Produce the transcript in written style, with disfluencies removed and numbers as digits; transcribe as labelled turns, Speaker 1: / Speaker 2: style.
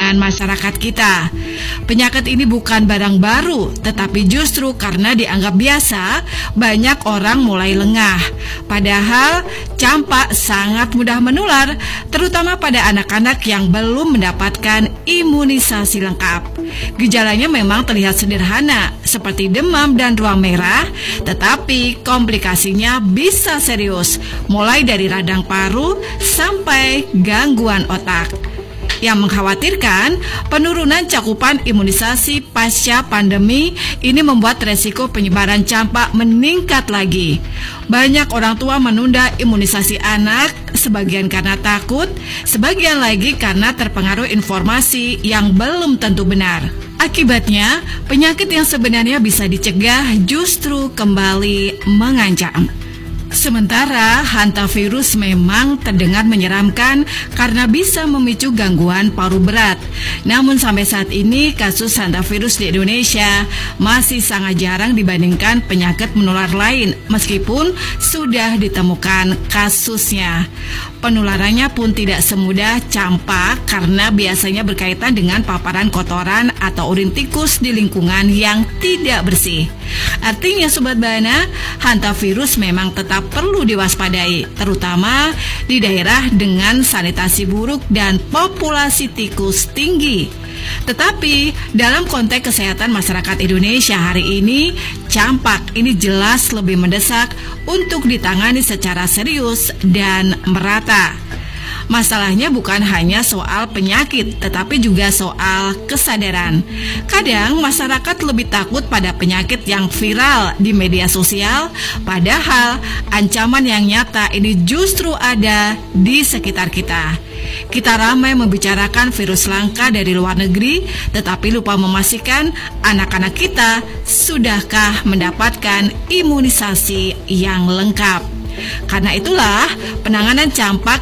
Speaker 1: dengan masyarakat kita. Penyakit ini bukan barang baru, tetapi justru karena dianggap biasa, banyak orang mulai lengah. Padahal campak sangat mudah menular, terutama pada anak-anak yang belum mendapatkan imunisasi lengkap. Gejalanya memang terlihat sederhana, seperti demam dan ruam merah, tetapi komplikasinya bisa serius, mulai dari radang paru sampai gangguan otak. Yang mengkhawatirkan, penurunan cakupan imunisasi pasca pandemi ini membuat resiko penyebaran campak meningkat lagi. Banyak orang tua menunda imunisasi anak, sebagian karena takut, sebagian lagi karena terpengaruh informasi yang belum tentu benar. Akibatnya, penyakit yang sebenarnya bisa dicegah justru kembali mengancam. Sementara hantavirus memang terdengar menyeramkan karena bisa memicu gangguan paru berat. Namun sampai saat ini kasus hantavirus di Indonesia masih sangat jarang dibandingkan penyakit menular lain, meskipun sudah ditemukan kasusnya. Penularannya pun tidak semudah campak karena biasanya berkaitan dengan paparan kotoran atau urin tikus di lingkungan yang tidak bersih. Artinya Sobat Bana, hantavirus memang tetap perlu diwaspadai, terutama di daerah dengan sanitasi buruk dan populasi tikus tinggi. Tetapi dalam konteks kesehatan masyarakat Indonesia hari ini, campak ini jelas lebih mendesak untuk ditangani secara serius dan merata. Masalahnya bukan hanya soal penyakit, tetapi juga soal kesadaran. Kadang masyarakat lebih takut pada penyakit yang viral di media sosial, padahal ancaman yang nyata ini justru ada di sekitar kita. Kita ramai membicarakan virus langka dari luar negeri, tetapi lupa memastikan anak-anak kita sudahkah mendapatkan imunisasi yang lengkap. Karena itulah, penanganan campak